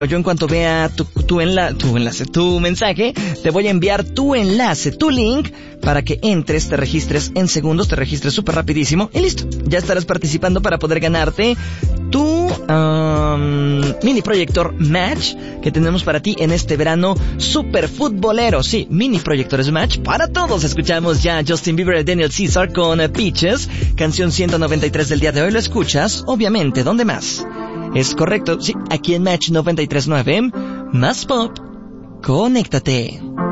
Yo en cuanto vea tu mensaje, te voy a enviar tu enlace, tu link, para que entres, te registres en segundos, te registres súper rapidísimo y listo. Ya estarás participando para poder ganarte tu mini proyector Match que tenemos para ti en este verano súper futbolero. Sí, mini proyectores Match para todos. Escuchamos ya a Justin Bieber y Daniel Caesar con Peaches, canción 193 del día de hoy. Lo escuchas, obviamente, ¿dónde más? Es correcto, sí, aquí en Match 93.9, más pop, conéctate.